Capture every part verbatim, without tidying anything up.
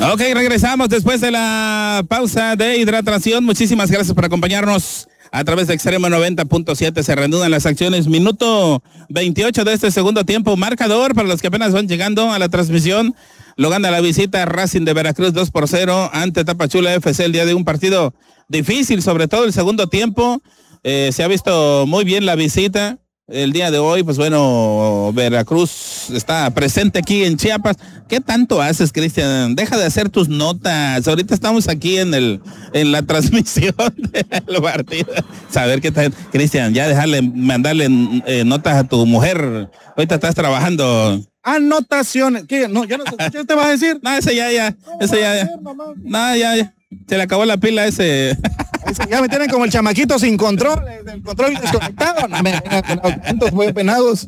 Ok, regresamos después de la pausa de hidratación. Muchísimas gracias por acompañarnos a través de Extremo noventa punto siete. Se reanudan las acciones. Minuto veintiocho de este segundo tiempo. Marcador para los que apenas van llegando a la transmisión. Lo gana la visita Racing de Veracruz dos por cero ante Tapachula F C el día de un partido difícil, sobre todo el segundo tiempo. Eh, se ha visto muy bien la visita. El día de hoy, pues bueno, Veracruz está presente aquí en Chiapas. ¿Qué tanto haces, Cristian? Deja de hacer tus notas. Ahorita estamos aquí en el en la transmisión del partido. Saber qué tal, Cristian, ya dejarle, mandarle eh, notas a tu mujer. Ahorita estás trabajando. Anotaciones. ¿Qué? No, ya no sé. ¿Qué te vas a decir? No, ese ya, ya. Ese ya, ya. No, ya, ya. Se le acabó la pila a ese. Ya me tienen como el chamaquito sin control, el control desconectado. No me vengan con tantos muy penados.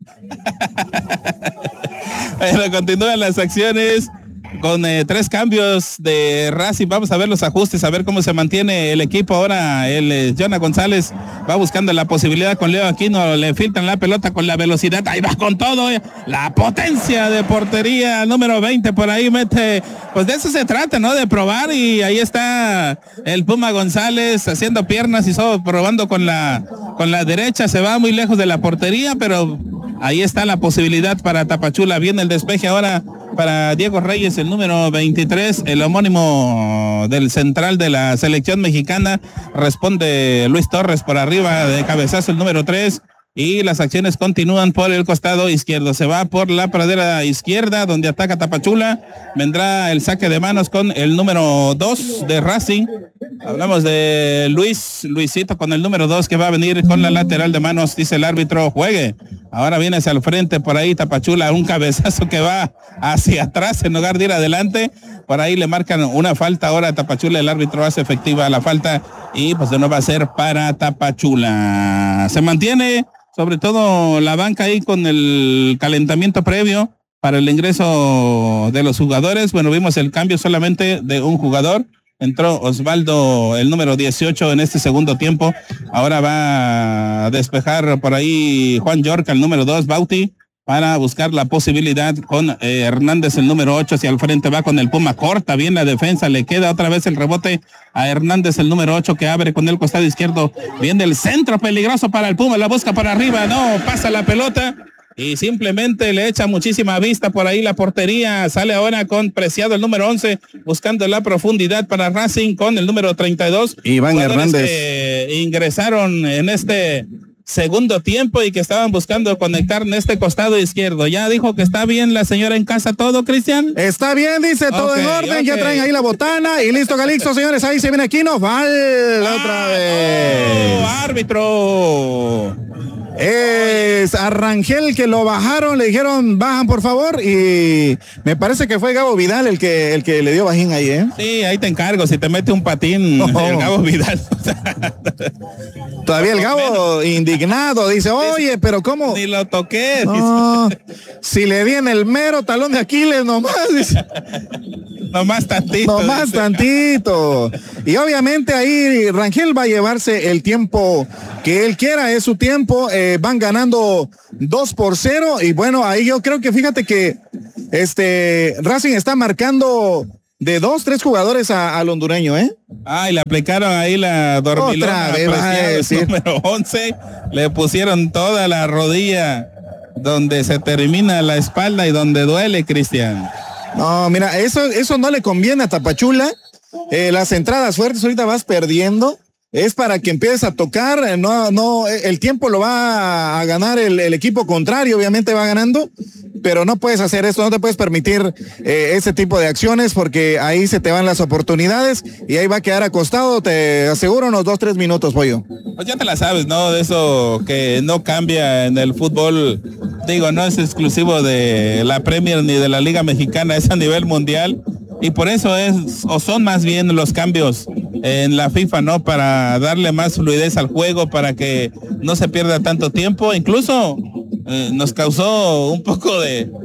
Bueno, continúan las acciones con eh, tres cambios de Racing. Vamos a ver los ajustes, a ver cómo se mantiene el equipo. Ahora el eh, Jonah González va buscando la posibilidad con Leo Aquino, le filtran la pelota con la velocidad, ahí va con todo, eh. La potencia de portería, número veinte por ahí mete, pues de eso se trata, ¿no? De probar, y ahí está el Puma González haciendo piernas y solo probando con la, con la derecha, se va muy lejos de la portería, pero ahí está la posibilidad para Tapachula. Viene el despeje ahora para Diego Reyes, el número veintitrés, el homónimo del central de la selección mexicana. Responde Luis Torres por arriba de cabezazo, el número tres. Y las acciones continúan por el costado izquierdo. Se va por la pradera izquierda donde ataca Tapachula. Vendrá el saque de manos con el número dos de Racing. Hablamos de Luis, Luisito con el número dos que va a venir con la lateral de manos. Dice el árbitro, juegue. Ahora viene hacia el frente por ahí Tapachula, un cabezazo que va hacia atrás en lugar de ir adelante. Por ahí le marcan una falta ahora a Tapachula. El árbitro hace efectiva la falta y pues de nuevo va a ser para Tapachula. Se mantiene sobre todo la banca ahí con el calentamiento previo para el ingreso de los jugadores. Bueno, vimos el cambio solamente de un jugador. Entró Osvaldo, el número dieciocho, en este segundo tiempo. Ahora va a despejar por ahí Juan Yorca, el número dos, Bauti, para buscar la posibilidad con eh, Hernández, el número ocho, hacia el frente. Va con el Puma, corta bien la defensa, le queda otra vez el rebote a Hernández, el número ocho, que abre con el costado izquierdo. Viene el centro peligroso para el Puma, la busca para arriba, no, pasa la pelota y simplemente le echa muchísima vista por ahí la portería. Sale ahora con Preciado, el número once, buscando la profundidad para Racing con el número treinta y dos. Iván Hernández. Que ingresaron en este segundo tiempo y que estaban buscando conectar en este costado izquierdo. Ya dijo que está bien la señora en casa todo, Cristian. Está bien, dice, todo okay, en orden, okay. Ya traen ahí la botana y listo, Calixto, señores, ahí se viene aquí, no vale ah, otra vez. Oh, árbitro. Es a Rangel que lo bajaron, le dijeron bajan por favor, y me parece que fue Gabo Vidal el que el que le dio bajín ahí, ¿eh? Sí, ahí te encargo, si te mete un patín oh. el Gabo Vidal. Todavía el Gabo indignado, dice, oye, pero ¿cómo? Ni lo toqué. No, si le di en el mero talón de Aquiles nomás, dice. Nomás tantito. Nomás dice. tantito. Y obviamente ahí Rangel va a llevarse el tiempo que él quiera, es su tiempo. Eh, van ganando dos por cero. Y bueno, ahí yo creo que fíjate que este Racing está marcando de dos, tres jugadores a, al hondureño, ¿eh? Ah, y le aplicaron ahí la dormilona. Otra vez, Preciado, número once. Le pusieron toda la rodilla donde se termina la espalda y donde duele, Cristian. No, mira, eso, eso no le conviene a Tapachula. Eh, las entradas fuertes ahorita vas perdiendo. Es para que empieces a tocar, no, no, el tiempo lo va a ganar el, el equipo contrario, obviamente va ganando, pero no puedes hacer esto, no te puedes permitir eh, ese tipo de acciones porque ahí se te van las oportunidades y ahí va a quedar acostado, te aseguro unos dos, tres minutos, pollo. Pues ya te la sabes, ¿no? De eso que no cambia en el fútbol, digo, no es exclusivo de la Premier ni de la Liga Mexicana, es a nivel mundial. Y por eso es, o son más bien los cambios en la FIFA, ¿no? Para darle más fluidez al juego, para que no se pierda tanto tiempo. Incluso eh, nos causó un poco de,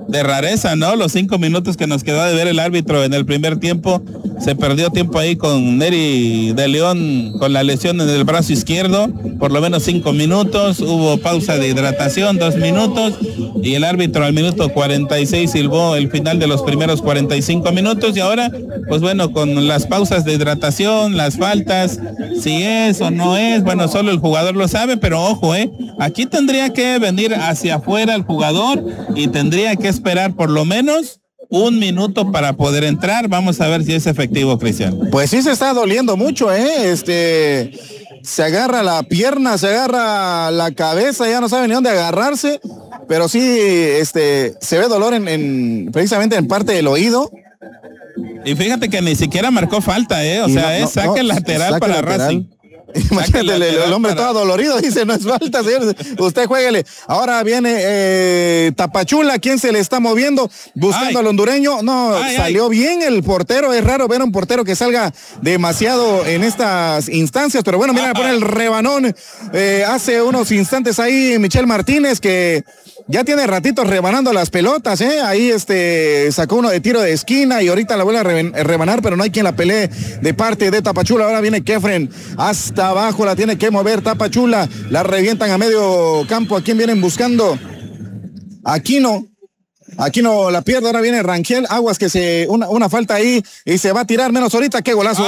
de rareza, ¿no? Los cinco minutos que nos quedó de ver el árbitro en el primer tiempo, se perdió tiempo ahí con Neri de León con la lesión en el brazo izquierdo, por lo menos cinco minutos, hubo pausa de hidratación, dos minutos, y el árbitro al minuto cuarenta y seis silbó el final de los primeros cuarenta y cinco minutos, y ahora, pues bueno, con las pausas de hidratación, las faltas, si es o no es, bueno, solo el jugador lo sabe, pero ojo, eh, aquí tendría que venir hacia afuera el jugador y tendría que esperar por lo menos un minuto para poder entrar. Vamos a ver si es efectivo, Cristian. Pues sí se está doliendo mucho, eh, este, se agarra la pierna, se agarra la cabeza, ya no sabe ni dónde agarrarse, pero sí, este, se ve dolor en, en precisamente en parte del oído. Y fíjate que ni siquiera marcó falta, eh, o y sea, no, es saque no, lateral saque para lateral. Racing. Imagínate el, el hombre para... todo dolorido, dice, no es falta, señor. Usted juéguele. Ahora viene eh, Tapachula, ¿quién se le está moviendo? Buscando ay. Al hondureño. No, ay, salió ay. bien el portero. Es raro ver a un portero que salga demasiado en estas instancias, pero bueno, mira, pone el rebanón. Eh, hace unos instantes ahí Michel Martínez, que ya tiene ratitos rebanando las pelotas, ¿eh? Ahí este sacó uno de tiro de esquina y ahorita la vuelve a rebanar, pero no hay quien la pelee de parte de Tapachula. Ahora viene Kefren hasta abajo, la tiene que mover Tapachula, la revientan a medio campo. ¿A quién vienen buscando? Aquino. Aquino la pierde, ahora viene Rangel. Aguas que se, una, una falta ahí y se va a tirar menos ahorita. ¡Qué golazo!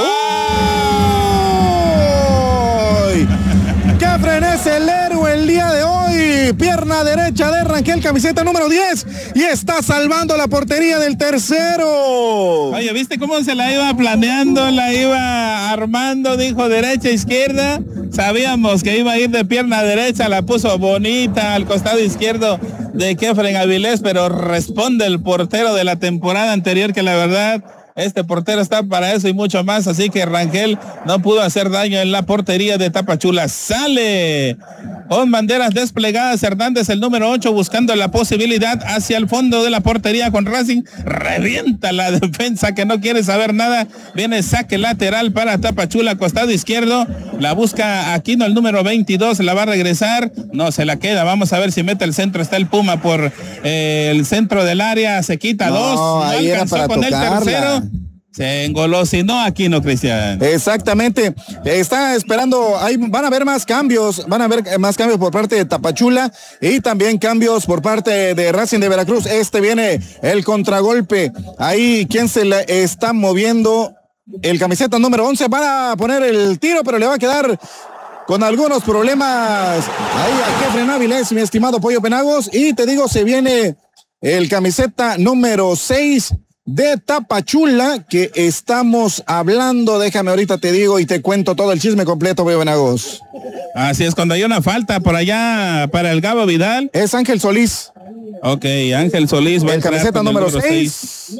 ¡Ay! Kefren es el héroe el día de hoy. Pierna derecha de Rangel, camiseta número diez, y está salvando la portería del tercero. Oye, ¿viste cómo se la iba planeando? La iba armando, dijo derecha, izquierda. Sabíamos que iba a ir de pierna derecha, la puso bonita al costado izquierdo de Kefren Avilés, pero responde el portero de la temporada anterior, que la verdad, este portero está para eso y mucho más, así que Rangel no pudo hacer daño en la portería de Tapachula. Sale con banderas desplegadas Hernández, el número ocho, buscando la posibilidad hacia el fondo de la portería con Racing. Revienta la defensa que no quiere saber nada. Viene saque lateral para Tapachula, costado izquierdo. La busca Aquino, el número veintidós, la va a regresar. No, se la queda. Vamos a ver si mete el centro. Está el Puma por eh, el centro del área. Se quita no, dos. No alcanzó con tocarla. El tercero. Se engolosinó Aquino, Cristian. Exactamente. Está esperando, ahí van a haber más cambios, van a haber más cambios por parte de Tapachula y también cambios por parte de Racing de Veracruz. Este viene el contragolpe. Ahí, ¿quién se le está moviendo? El camiseta número once. Van a poner el tiro, pero le va a quedar con algunos problemas. Ahí a Kefren Avilés, mi estimado Pollo Penagos. Y te digo, se viene el camiseta número seis de Tapachula, que estamos hablando. Déjame ahorita te digo y te cuento todo el chisme completo, Pollo Penagos. Así es, cuando hay una falta por allá para el Gabo Vidal. Es Ángel Solís. Ok, Ángel Solís va el a camiseta número seis.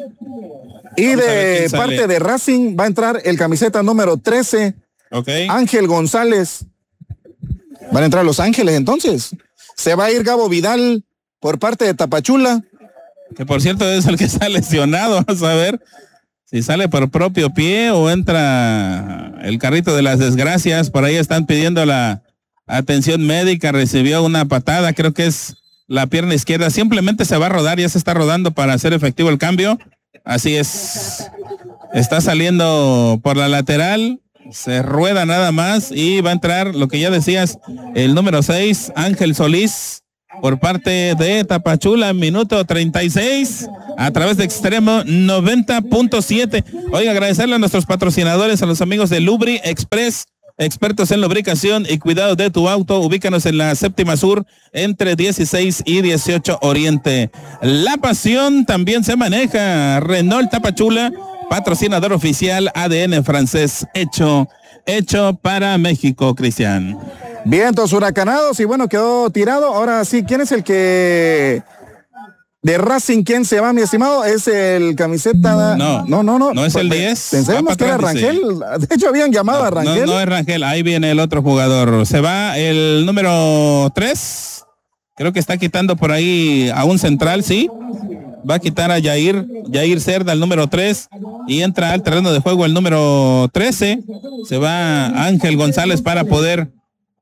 Y de parte de Racing va a entrar el camiseta número trece. Ok. Ángel González. Van a entrar Los Ángeles entonces. Se va a ir Gabo Vidal por parte de Tapachula. Que por cierto es el que está lesionado. Vamos a ver si sale por propio pie o entra el carrito de las desgracias. Por ahí están pidiendo la atención médica. Recibió una patada, creo que es la pierna izquierda. Simplemente se va a rodar, ya se está rodando para hacer efectivo el cambio. Así es. Está saliendo por la lateral. Se rueda nada más y va a entrar, lo que ya decías, el número seis, Ángel Solís, por parte de Tapachula, minuto treinta y seis, a través de Extremo noventa punto siete. Oiga, agradecerle a nuestros patrocinadores, a los amigos de Lubri Express, expertos en lubricación y cuidado de tu auto. Ubícanos en la Séptima Sur, entre dieciséis y dieciocho Oriente. La pasión también se maneja. Renault Tapachula, patrocinador oficial, A D N francés, hecho, hecho para México, Cristian. Vientos huracanados y bueno, quedó tirado. Ahora sí, ¿quién es el que de Racing? ¿Quién se va, mi estimado? Es el camiseta. No, no, no, no. No es el diez. Pensemos que era Rangel. De hecho, habían llamado no, a Rangel. No, no es Rangel. Ahí viene el otro jugador. Se va el número tres. Creo que está quitando por ahí a un central, sí. Va a quitar a Yair, Yair Cerda, el número tres, y entra al terreno de juego el número trece. Se va Ángel González para poder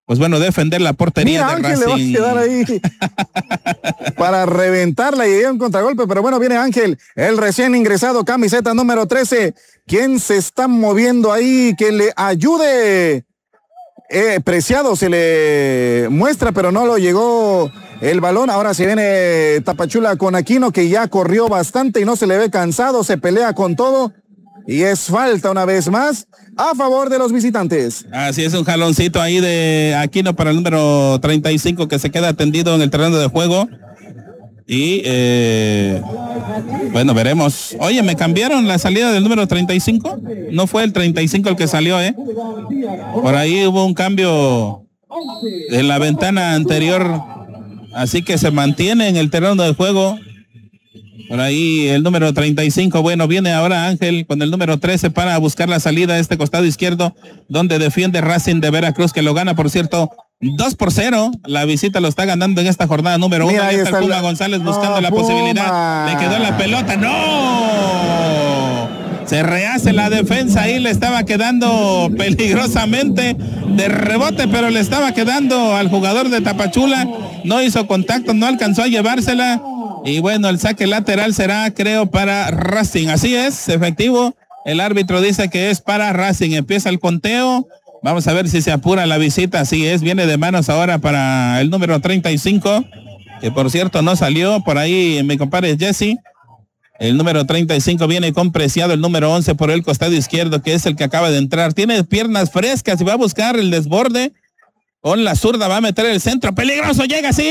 pues bueno, defender la portería. Mira, de Ángel Racing. le va a quedar ahí para reventarla y llegar un contragolpe, pero bueno, viene Ángel, el recién ingresado, camiseta número trece, ¿quién se está moviendo ahí? Que le ayude. Eh, Preciado se le muestra, pero no lo llegó el balón. Ahora se viene Tapachula con Aquino, que ya corrió bastante y no se le ve cansado, se pelea con todo. Y es falta una vez más a favor de los visitantes. Así es, un jaloncito ahí de Aquino para el número treinta y cinco que se queda atendido en el terreno de juego. Y eh, bueno, veremos. Oye, ¿me cambiaron la salida del número treinta y cinco? No fue el treinta y cinco el que salió, ¿eh? Por ahí hubo un cambio en la ventana anterior. Así que se mantiene en el terreno de juego. Por ahí el número treinta y cinco, bueno, viene ahora Ángel con el número trece para buscar la salida a este costado izquierdo, donde defiende Racing de Veracruz, que lo gana, por cierto, dos por cero. La visita lo está ganando en esta jornada número uno. Ahí está el Puma la... González buscando oh, la Puma. posibilidad. Le quedó la pelota. ¡No! Se rehace la defensa ahí, le estaba quedando peligrosamente de rebote, pero le estaba quedando al jugador de Tapachula. No hizo contacto, no alcanzó a llevársela. Y bueno, el saque lateral será, creo, para Racing. Así es, efectivo. El árbitro dice que es para Racing. Empieza el conteo. Vamos a ver si se apura la visita. Así es, viene de manos ahora para el número treinta y cinco, que por cierto no salió. Por ahí mi compadre Jesse. El número treinta y cinco viene con Preciado, el número once por el costado izquierdo, que es el que acaba de entrar. Tiene piernas frescas y va a buscar el desborde. Con la zurda va a meter el centro. Peligroso, llega así.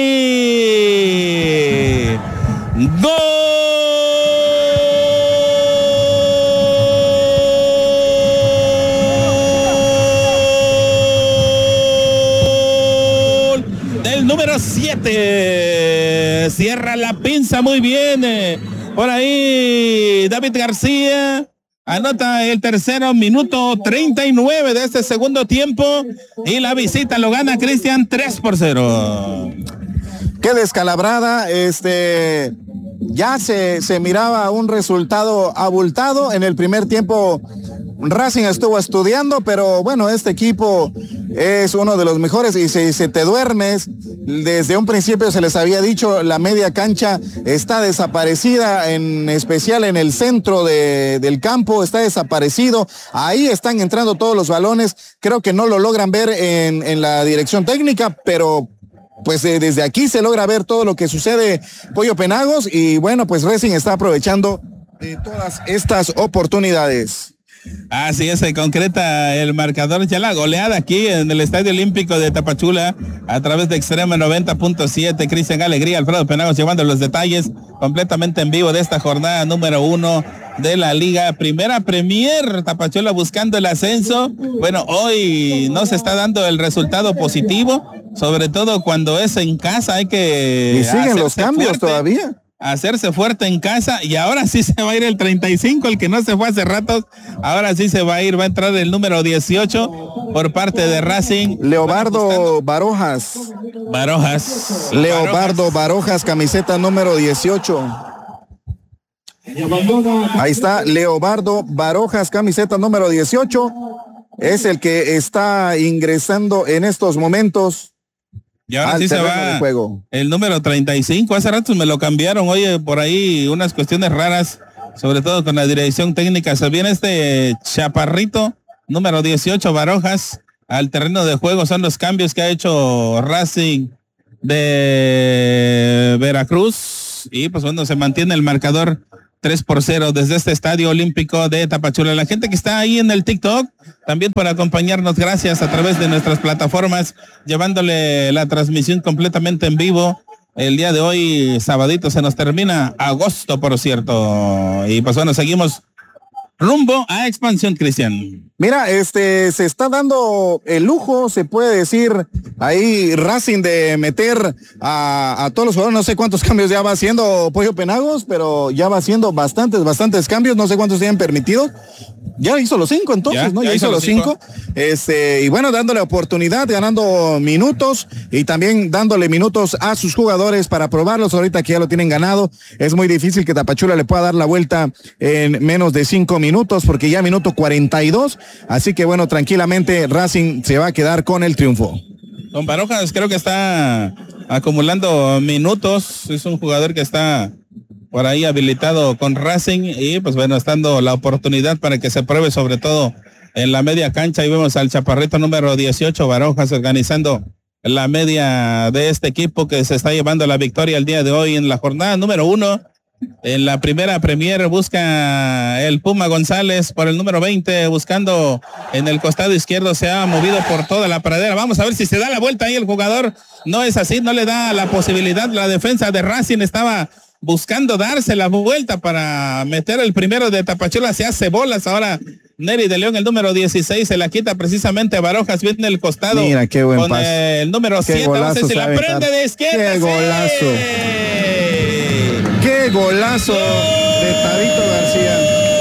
¡Gol! Del número siete. Cierra la pinza muy bien. Por ahí David García anota el tercero, minuto treinta y nueve de este segundo tiempo, y la visita lo gana Cristian tres por cero. Qué descalabrada, este, ya se, se miraba un resultado abultado. En el primer tiempo Racing estuvo estudiando, pero bueno, este equipo es uno de los mejores y si se te duermes, desde un principio se les había dicho, la media cancha está desaparecida, en especial en el centro de, del campo, está desaparecido, ahí están entrando todos los balones, creo que no lo logran ver en, en la dirección técnica, pero pues eh, desde aquí se logra ver todo lo que sucede, Pollo Penagos, y bueno, pues Racing está aprovechando de todas estas oportunidades. Así es, se concreta el marcador, ya la goleada aquí en el Estadio Olímpico de Tapachula a través de Extrema noventa punto siete. Cristian Alegría, Alfredo Penagos llevando los detalles completamente en vivo de esta jornada número uno de la Liga Primera Premier. Tapachula buscando el ascenso. Bueno, hoy no se está dando el resultado positivo, sobre todo cuando es en casa. Hay que y siguen los cambios fuerte, todavía. Hacerse fuerte en casa, y ahora sí se va a ir el treinta y cinco, el que no se fue hace rato, ahora sí se va a ir, va a entrar el número dieciocho por parte de Racing. Leobardo Barojas. Barojas. Leobardo Barojas, camiseta número dieciocho. Ahí está, Leobardo Barojas, camiseta número dieciocho. Es el que está ingresando en estos momentos. Y ahora sí se va el número treinta y cinco. Hace rato me lo cambiaron. Oye, por ahí unas cuestiones raras, sobre todo con la dirección técnica. Se viene este chaparrito, número dieciocho, Barojas, al terreno de juego. Son los cambios que ha hecho Racing de Veracruz. Y pues bueno, se mantiene el marcador tres por cero desde este Estadio Olímpico de Tapachula. La gente que está ahí en el TikTok, también por acompañarnos, gracias a través de nuestras plataformas, llevándole la transmisión completamente en vivo. El día de hoy, sabadito, se nos termina agosto, por cierto. Y pues bueno, seguimos rumbo a expansión, Cristian. Mira, este, se está dando el lujo, se puede decir, ahí Racing de meter a, a todos los jugadores. No sé cuántos cambios ya va haciendo Pollo Penagos, pero ya va haciendo bastantes, bastantes cambios. No sé cuántos tienen permitidos. Ya hizo los cinco entonces, ya, ¿no? Ya, ya hizo, hizo los cinco. cinco. Este, y bueno, dándole oportunidad, ganando minutos y también dándole minutos a sus jugadores para probarlos. Ahorita que ya lo tienen ganado, es muy difícil que Tapachula le pueda dar la vuelta en menos de cinco minutos, porque ya minuto cuarenta y dos, así que bueno, tranquilamente Racing se va a quedar con el triunfo. Don Barojas creo que está acumulando minutos, es un jugador que está por ahí habilitado con Racing y pues bueno, estando la oportunidad para que se pruebe sobre todo en la media cancha, y vemos al chaparrito número dieciocho, Barojas, organizando la media de este equipo que se está llevando la victoria el día de hoy en la jornada número uno. En la primera Premier busca el Puma González por el número veinte, buscando en el costado izquierdo, se ha movido por toda la pradera. Vamos a ver si se da la vuelta ahí el jugador. No es así, no le da la posibilidad. La defensa de Racing estaba buscando darse la vuelta para meter el primero de Tapachula, se hace bolas. Ahora Neri de León, el número dieciséis, se la quita precisamente a Barojas, viene el costado. Mira, qué buen con pas. el número siete, no sé si la prende de izquierda. Qué golazo. ¡Sí! Qué golazo de Tabito García.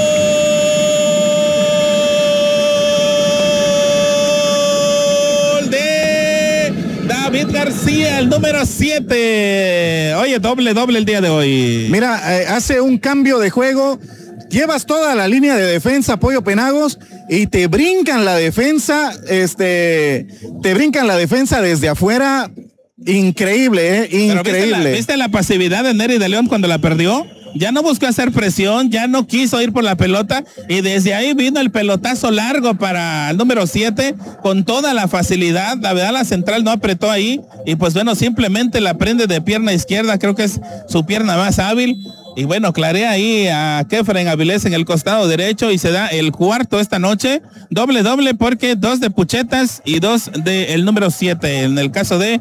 Gol de David García, el número siete. Oye, doble, doble el día de hoy. Mira, eh, hace un cambio de juego. Llevas toda la línea de defensa, Pollo Penagos, y te brincan la defensa, este, te brincan la defensa desde afuera. Increíble, eh, increíble. Pero ¿viste la, ¿viste la pasividad de Neri de León cuando la perdió? Ya no buscó hacer presión, ya no quiso ir por la pelota, y desde ahí vino el pelotazo largo para el número siete con toda la facilidad. La verdad, la central no apretó ahí, y pues bueno, simplemente la prende de pierna izquierda, creo que es su pierna más hábil. Y bueno, clarea ahí a Kefren Avilés en el costado derecho, y se da el cuarto esta noche. Doble, doble, porque dos de Puchetas y dos del número siete. En el caso de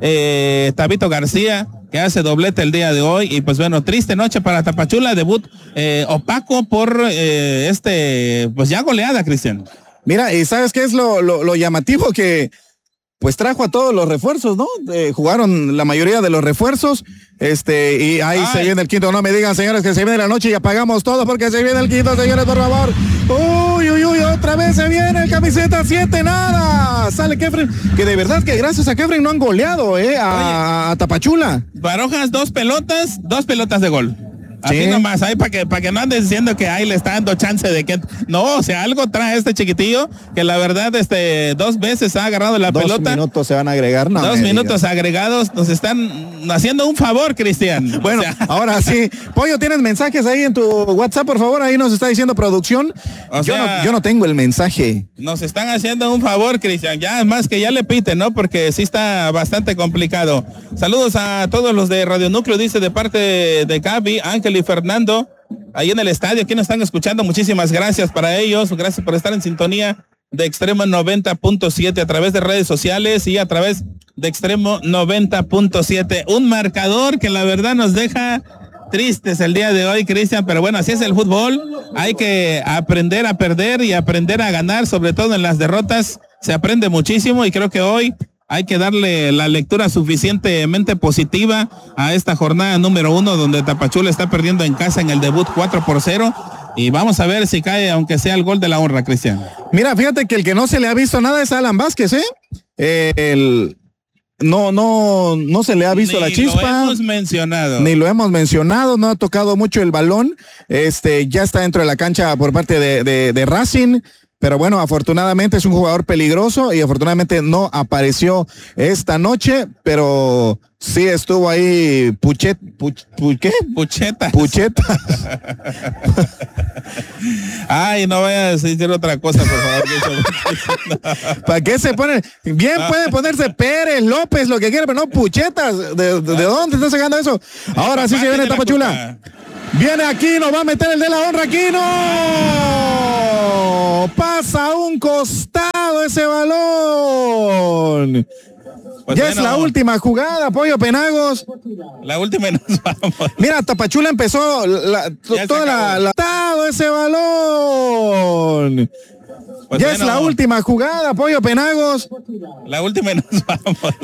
eh, Tabito García, que hace doblete el día de hoy. Y pues bueno, triste noche para Tapachula, debut eh, opaco por eh, este, pues ya goleada, Cristian. Mira, y ¿sabes qué es lo, lo, lo llamativo? Que pues trajo a todos los refuerzos, ¿no? Eh, jugaron la mayoría de los refuerzos, este, y ahí Ay. se viene el quinto. No me digan, señores, que se viene la noche y apagamos todo, porque se viene el quinto, señores, por favor. Uy, uy, uy, otra vez se viene el camiseta siete, nada. Sale Kefren, que de verdad que gracias a Kefren no han goleado, eh, a, a Tapachula. Barojas, dos pelotas, dos pelotas de gol. Así Sí. nomás, ahí para que para que no andes diciendo que ahí le está dando chance de que no, o sea, algo trae este chiquitillo que la verdad este dos veces ha agarrado la Dos pelota. Dos minutos se van a agregar, no. Dos minutos digas. agregados, nos están haciendo un favor, Cristian. Bueno, o sea, ahora sí. Pollo, ¿tienes mensajes ahí en tu WhatsApp, por favor? Ahí nos está diciendo producción. O yo, sea, no, yo no tengo el mensaje. Nos están haciendo un favor, Cristian. Ya es más que ya le piten, ¿no? Porque sí está bastante complicado. Saludos a todos los de Radio Núcleo, dice de parte de Gaby, Ángel y Fernando, ahí en el estadio, aquí nos están escuchando. Muchísimas gracias para ellos. Gracias por estar en sintonía de Extremo noventa punto siete a través de redes sociales y a través de Extremo noventa punto siete. Un marcador que la verdad nos deja tristes el día de hoy, Cristian, pero bueno, así es el fútbol. Hay que aprender a perder y aprender a ganar, sobre todo en las derrotas. Se aprende muchísimo, y creo que hoy hay que darle la lectura suficientemente positiva a esta jornada número uno, donde Tapachula está perdiendo en casa en el debut cuatro por cero. Y vamos a ver si cae, aunque sea el gol de la honra, Cristian. Mira, fíjate que el que no se le ha visto nada es Alan Vázquez, ¿eh? eh el... No, no, no se le ha visto ni la chispa. Ni lo hemos mencionado. Ni lo hemos mencionado, no ha tocado mucho el balón. Este, ya está dentro de la cancha por parte de, de, de Racing. Pero bueno, afortunadamente es un jugador peligroso y afortunadamente no apareció esta noche, pero sí estuvo ahí Puchet, Puch, Puch, ¿qué? Pucheta. Pucheta. Ay, no vayas a decir otra cosa, por favor. ¿Para qué se pone? Bien puede ponerse Pérez, López, lo que quiera, pero no Puchetas. ¿De, de, de dónde está sacando eso? Ahora sí se viene Tapachula. Viene Aquino, va a meter el de la honra, Aquino. Pasa a un costado ese balón. Pues ya bueno, es la última jugada, Pollo Penagos. La última y nos vamos. Mira, Tapachula empezó la, toda la, la ese balón. Pues ya bueno, es la última jugada, Pollo Penagos. La última y nos vamos.